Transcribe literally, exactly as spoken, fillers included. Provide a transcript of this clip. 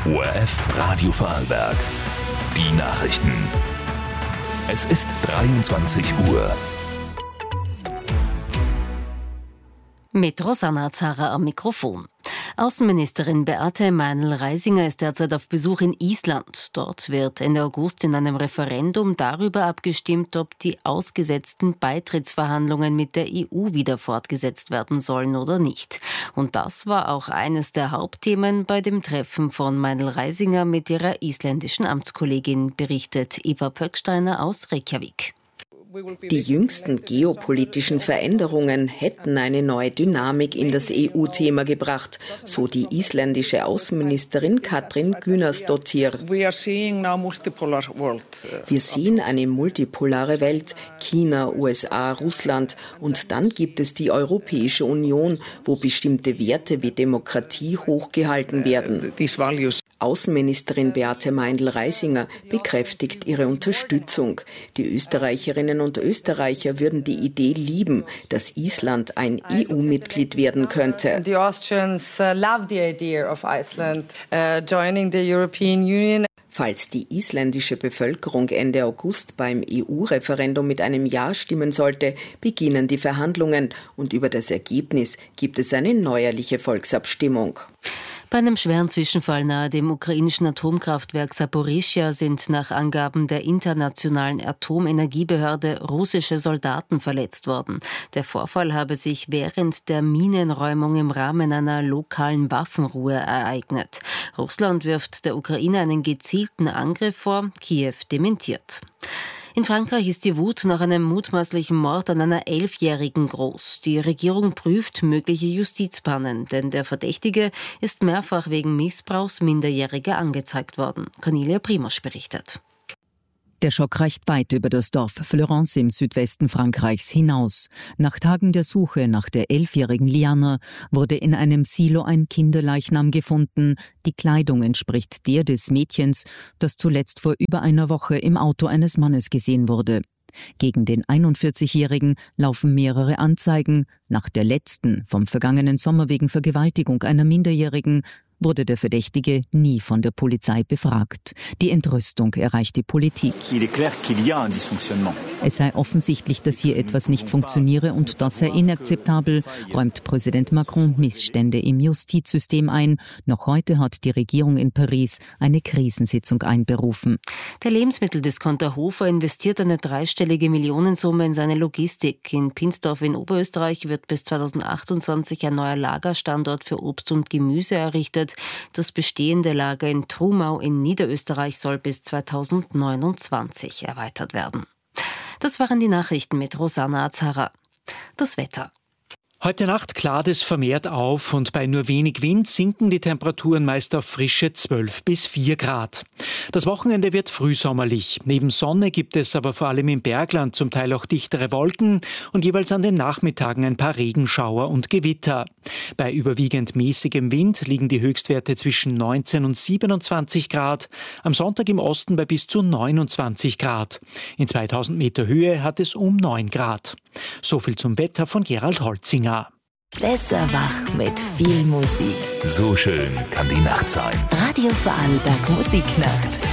O R F Radio Vorarlberg. Die Nachrichten. Es ist dreiundzwanzig Uhr. Mit Rosanna Zara am Mikrofon. Außenministerin Beate Meinl-Reisinger ist derzeit auf Besuch in Island. Dort wird Ende August in einem Referendum darüber abgestimmt, ob die ausgesetzten Beitrittsverhandlungen mit der E U wieder fortgesetzt werden sollen oder nicht. Und das war auch eines der Hauptthemen bei dem Treffen von Meinl-Reisinger mit ihrer isländischen Amtskollegin, berichtet Eva Pöcksteiner aus Reykjavik. Die jüngsten geopolitischen Veränderungen hätten eine neue Dynamik in das E U-Thema gebracht, so die isländische Außenministerin Katrín Gunnarsdóttir. Wir sehen eine multipolare Welt, China, U S A, Russland, und dann gibt es die Europäische Union, wo bestimmte Werte wie Demokratie hochgehalten werden. Außenministerin Beate Meinl-Reisinger bekräftigt ihre Unterstützung. Die Österreicherinnen und Österreicher würden die Idee lieben, dass Island ein E U-Mitglied werden könnte. The Austrians love the idea of Iceland joining the European Union. Falls die isländische Bevölkerung Ende August beim E U-Referendum mit einem Ja stimmen sollte, beginnen die Verhandlungen und über das Ergebnis gibt es eine neuerliche Volksabstimmung. Bei einem schweren Zwischenfall nahe dem ukrainischen Atomkraftwerk Saporischschja sind nach Angaben der Internationalen Atomenergiebehörde russische Soldaten verletzt worden. Der Vorfall habe sich während der Minenräumung im Rahmen einer lokalen Waffenruhe ereignet. Russland wirft der Ukraine einen gezielten Angriff vor, Kiew dementiert. In Frankreich ist die Wut nach einem mutmaßlichen Mord an einer Elfjährigen groß. Die Regierung prüft mögliche Justizpannen, denn der Verdächtige ist mehrfach wegen Missbrauchs Minderjähriger angezeigt worden. Cornelia Primosch berichtet. Der Schock reicht weit über das Dorf Fleurance im Südwesten Frankreichs hinaus. Nach Tagen der Suche nach der elfjährigen Liana wurde in einem Silo ein Kinderleichnam gefunden. Die Kleidung entspricht der des Mädchens, das zuletzt vor über einer Woche im Auto eines Mannes gesehen wurde. Gegen den einundvierzigjährigen laufen mehrere Anzeigen. Nach der letzten, vom vergangenen Sommer wegen Vergewaltigung einer Minderjährigen, wurde der Verdächtige nie von der Polizei befragt. Die Entrüstung erreicht die Politik. Es sei offensichtlich, dass hier etwas nicht funktioniere und das sei inakzeptabel, räumt Präsident Macron Missstände im Justizsystem ein. Noch heute hat die Regierung in Paris eine Krisensitzung einberufen. Der Lebensmitteldiscounter Hofer investiert eine dreistellige Millionensumme in seine Logistik. In Pinsdorf in Oberösterreich wird bis zweitausendachtundzwanzig ein neuer Lagerstandort für Obst und Gemüse errichtet. Das bestehende Lager in Trumau in Niederösterreich soll bis zweitausendneunundzwanzig erweitert werden. Das waren die Nachrichten mit Rosanna Zara. Das Wetter. Heute Nacht klart es vermehrt auf und bei nur wenig Wind sinken die Temperaturen meist auf frische zwölf bis vier Grad. Das Wochenende wird frühsommerlich. Neben Sonne gibt es aber vor allem im Bergland zum Teil auch dichtere Wolken und jeweils an den Nachmittagen ein paar Regenschauer und Gewitter. Bei überwiegend mäßigem Wind liegen die Höchstwerte zwischen neunzehn und siebenundzwanzig Grad. Am Sonntag im Osten bei bis zu neunundzwanzig Grad. In zweitausend Meter Höhe hat es um neun Grad. So viel zum Wetter von Gerald Holzinger. Besser wach mit viel Musik. So schön kann die Nacht sein. Radio Vorarlberg Musiknacht.